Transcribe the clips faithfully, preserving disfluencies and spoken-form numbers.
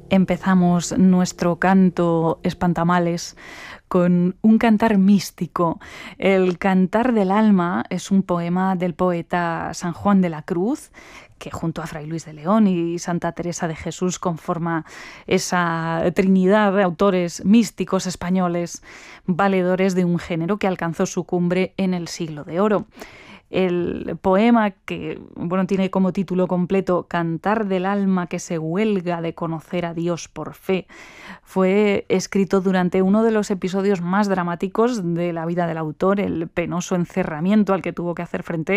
Empezamos nuestro canto espantamales con un cantar místico. El Cantar del Alma es un poema del poeta San Juan de la Cruz, que junto a Fray Luis de León y Santa Teresa de Jesús conforma esa trinidad de autores místicos españoles, valedores de un género que alcanzó su cumbre en el Siglo de Oro. El poema, que bueno, tiene como título completo Cantar del alma que se huelga de conocer a Dios por fe, fue escrito durante uno de los episodios más dramáticos de la vida del autor, el penoso encerramiento al que tuvo que hacer frente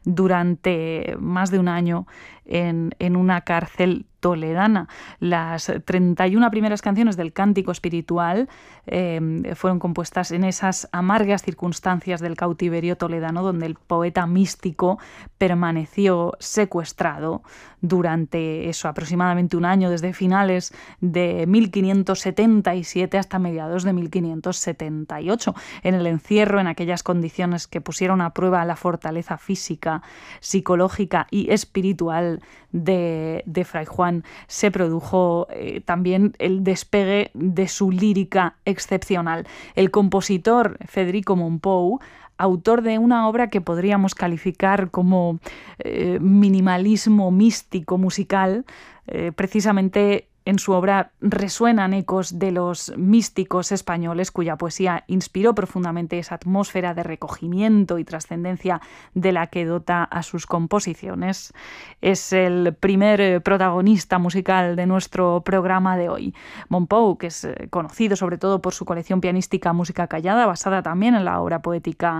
durante más de un año en, en una cárcel toledana. Las treinta y una primeras canciones del Cántico Espiritual eh, fueron compuestas en esas amargas circunstancias del cautiverio toledano, donde el poeta místico permaneció secuestrado durante eso, aproximadamente un año, desde finales de mil quinientos setenta y siete hasta mediados de mil quinientos setenta y ocho, en el encierro, en aquellas condiciones que pusieron a prueba la fortaleza física, psicológica y espiritual de, de Fray Juan. Se produjo eh, también el despegue de su lírica excepcional. El compositor Federico Mompou, autor de una obra que podríamos calificar como eh, minimalismo místico musical, eh, precisamente en su obra resuenan ecos de los místicos españoles, cuya poesía inspiró profundamente esa atmósfera de recogimiento y trascendencia de la que dota a sus composiciones. Es el primer protagonista musical de nuestro programa de hoy. Mompou, que es conocido sobre todo por su colección pianística Música Callada, basada también en la obra poética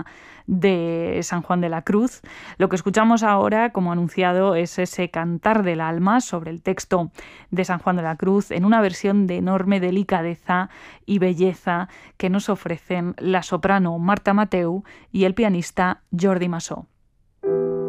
de San Juan de la Cruz. Lo que escuchamos ahora, como anunciado, es ese Cantar del alma sobre el texto de San Juan de la Cruz, en una versión de enorme delicadeza y belleza que nos ofrecen la soprano Marta Mateu y el pianista Jordi Massó.